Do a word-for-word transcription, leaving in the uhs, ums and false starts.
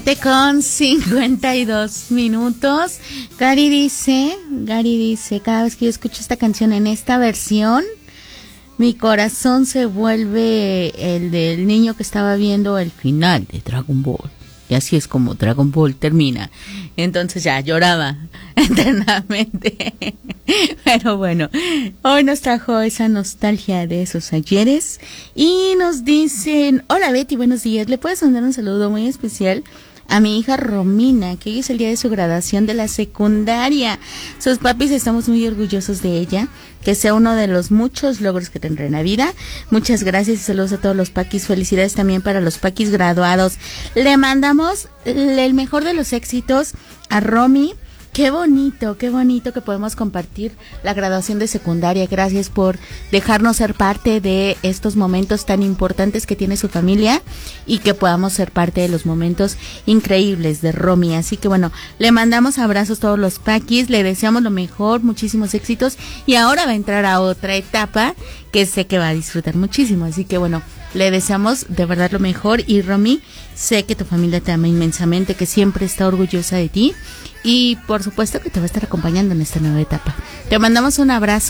Con cincuenta y dos minutos. Gary dice, Gary dice, cada vez que yo escucho esta canción en esta versión, mi corazón se vuelve el del niño que estaba viendo el final de Dragon Ball. Y así es como Dragon Ball termina. Entonces ya lloraba eternamente. Pero bueno, hoy nos trajo esa nostalgia de esos ayeres. Y nos dicen, hola Betty, buenos días. ¿Le puedes mandar un saludo muy especial a mi hija Romina, que hoy es el día de su graduación de la secundaria? Sus papis estamos muy orgullosos de ella, que sea uno de los muchos logros que tendrá en la vida. Muchas gracias y saludos a todos los paquis. Felicidades también para los paquis graduados. Le mandamos el mejor de los éxitos a Romy. Qué bonito, qué bonito que podemos compartir la graduación de secundaria. Gracias por dejarnos ser parte de estos momentos tan importantes que tiene su familia y que podamos ser parte de los momentos increíbles de Romy. Así que bueno, le mandamos abrazos a todos los paquis, le deseamos lo mejor, muchísimos éxitos, y ahora va a entrar a otra etapa que sé que va a disfrutar muchísimo. Así que bueno, le deseamos de verdad lo mejor, y Romy, sé que tu familia te ama inmensamente, que siempre está orgullosa de ti y por supuesto que te va a estar acompañando en esta nueva etapa. Te mandamos un abrazo.